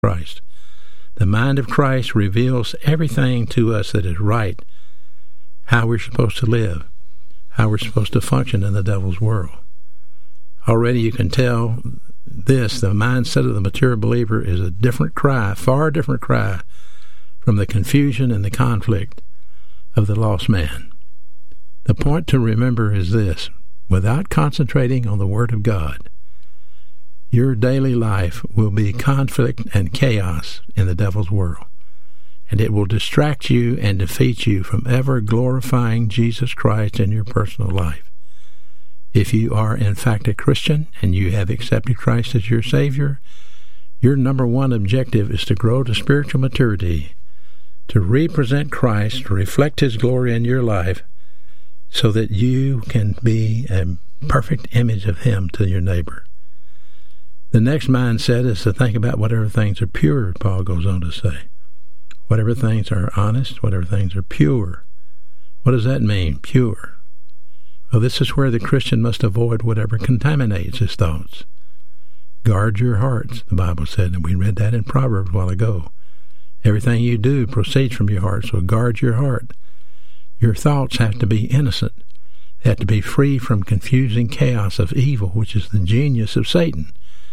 Christ. The mind of Christ reveals everything to us that is right, how we're supposed to live, how we're supposed to function in the devil's world. Already you can tell this, the mindset of the mature believer is a different cry, far different cry from the confusion and the conflict of the lost man. The point to remember is this: without concentrating on the Word of God, your daily life will be conflict and chaos in the devil's world, and it will distract you and defeat you from ever glorifying Jesus Christ in your personal life. If you are in fact a Christian and you have accepted Christ as your Savior, your number one objective is to grow to spiritual maturity, to represent Christ, to reflect His glory in your life, so that you can be a perfect image of Him to your neighbor. The next mindset is to think about whatever things are pure, Paul goes on to say. Whatever things are honest, whatever things are pure. What does that mean, pure? Well, this is where the Christian must avoid whatever contaminates his thoughts. Guard your hearts, the Bible said, and we read that in Proverbs a while ago. Everything you do proceeds from your heart, so guard your heart. Your thoughts have to be innocent. They have to be free from confusing chaos of evil, which is the genius of Satan.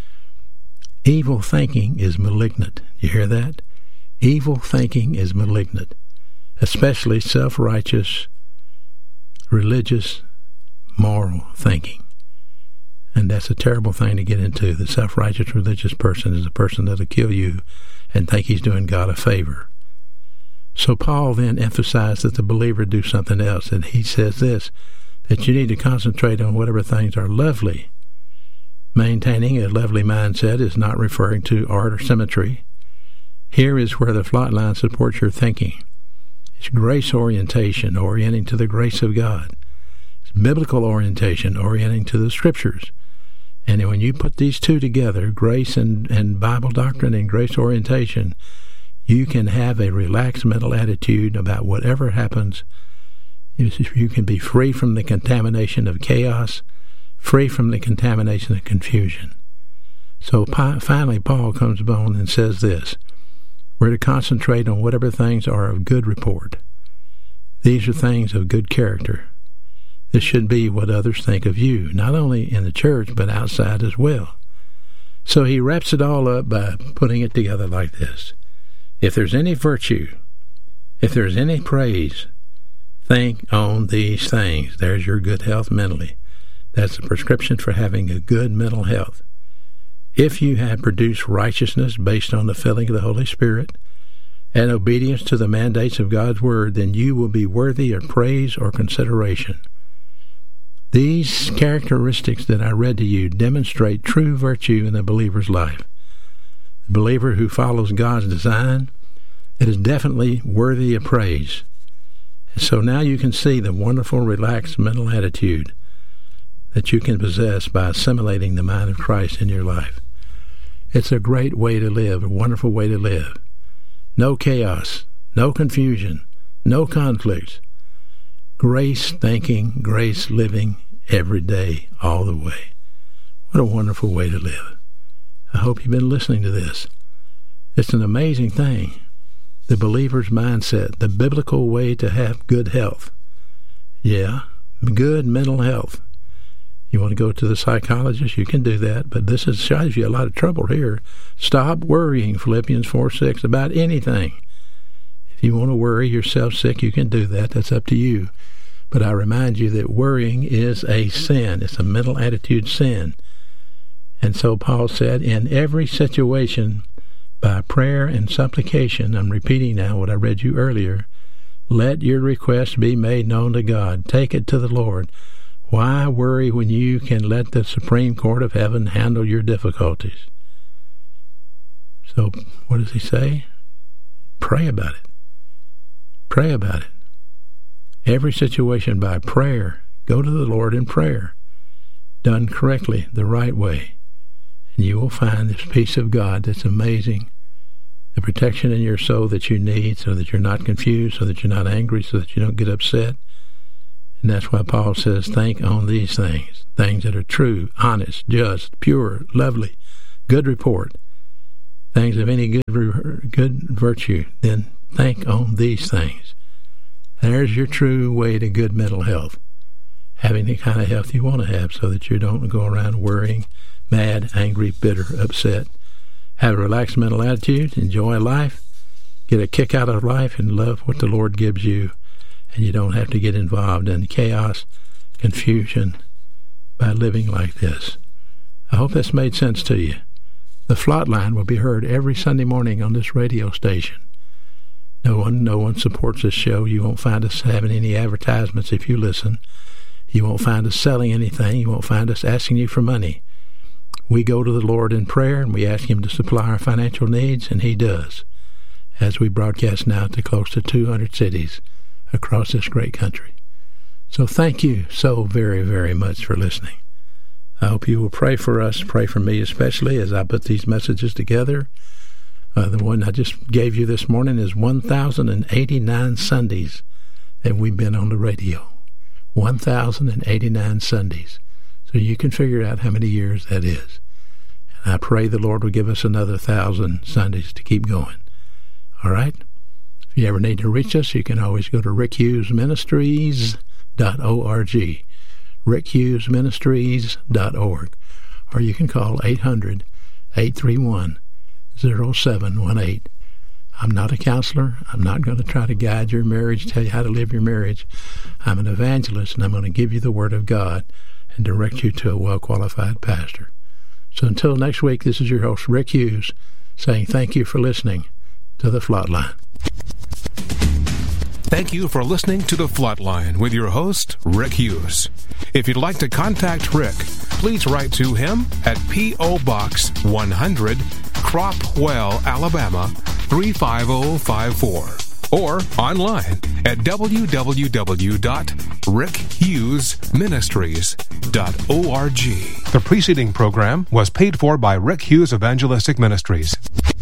Evil thinking is malignant. You hear that? Evil thinking is malignant, especially self-righteous, religious, moral thinking. And that's a terrible thing to get into. The self-righteous religious person is a person that'll kill you and think he's doing God a favor. So Paul then emphasized that the believer do something else, and he says this, that you need to concentrate on whatever things are lovely. Maintaining a lovely mindset is not referring to art or symmetry. Here is where the flat line supports your thinking. It's grace orientation, orienting to the grace of God. It's biblical orientation, orienting to the Scriptures. And when you put these two together, grace and Bible doctrine and grace orientation, you can have a relaxed mental attitude about whatever happens. You can be free from the contamination of chaos, free from the contamination of confusion. So finally, Paul comes along and says this: we're to concentrate on whatever things are of good report. These are things of good character. This should be what others think of you, not only in the church, but outside as well. So he wraps it all up by putting it together like this: if there's any virtue, if there's any praise, think on these things. There's your good health mentally. That's a prescription for having a good mental health. If you have produced righteousness based on the filling of the Holy Spirit and obedience to the mandates of God's Word, then you will be worthy of praise or consideration. These characteristics that I read to you demonstrate true virtue in the believer's life. The believer who follows God's design, it is definitely worthy of praise. And so now you can see the wonderful, relaxed mental attitude that you can possess by assimilating the mind of Christ in your life. It's a great way to live, a wonderful way to live. No chaos, no confusion, no conflicts. Grace thinking, grace living every day, all the way. What a wonderful way to live. I hope you've been listening to this. It's an amazing thing. The believer's mindset, the biblical way to have good health. Yeah, good mental health. You want to go to the psychologist, you can do that, but this shows you a lot of trouble here. Stop worrying, Philippians 4:6, about anything. If you want to worry yourself sick, you can do that. That's up to you. But I remind you that worrying is a sin. It's a mental attitude sin. And so Paul said, in every situation, by prayer and supplication, I'm repeating now what I read you earlier, let your requests be made known to God. Take it to the Lord. Why worry when you can let the Supreme Court of Heaven handle your difficulties? So, what does he say? Pray about it. Pray about it. Every situation by prayer. Go to the Lord in prayer. Done correctly, the right way. And you will find this peace of God that's amazing. The protection in your soul that you need so that you're not confused, so that you're not angry, so that you don't get upset. And that's why Paul says, think on these things, things that are true, honest, just, pure, lovely, good report. things of any good virtue, then think on these things. There's your true way to good mental health, having the kind of health you want to have so that you don't go around worrying, mad, angry, bitter, upset. Have a relaxed mental attitude, enjoy life, get a kick out of life, and love what the Lord gives you, and you don't have to get involved in chaos, confusion by living like this. I hope that's made sense to you. The Flatline will be heard every Sunday morning on this radio station. No one supports this show. You won't find us having any advertisements if you listen. You won't find us selling anything. You won't find us asking you for money. We go to the Lord in prayer, and we ask Him to supply our financial needs, and He does, as we broadcast now to close to 200 cities across this great country. So thank you so very, very much for listening. I hope you will pray for us, pray for me especially, as I put these messages together. The one I just gave you this morning is 1,089 Sundays that we've been on the radio. 1,089 Sundays. So you can figure out how many years that is. And I pray the Lord will give us another 1,000 Sundays to keep going. All right? If you ever need to reach us, you can always go to rickhughesministries.org. rickhughesministries.org, or you can call 800-831-0718. I'm not a counselor. I'm not going to try to guide your marriage, tell you how to live your marriage. I'm an evangelist, and I'm going to give you the Word of God and direct you to a well-qualified pastor. So until next week, this is your host, Rick Hughes, saying thank you for listening to The Flatline. Thank you for listening to The Flatline with your host, Rick Hughes. If you'd like to contact Rick, please write to him at P.O. Box 100, Cropwell, Alabama 35054, or online at www.rickhughesministries.org. The preceding program was paid for by Rick Hughes Evangelistic Ministries.